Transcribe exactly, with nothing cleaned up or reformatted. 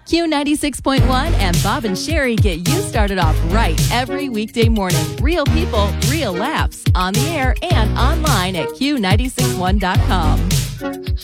Q ninety-six point one and Bob and Sherry get you started off right every weekday morning. Real people, real laughs, on the air and online at Q nine six one dot com.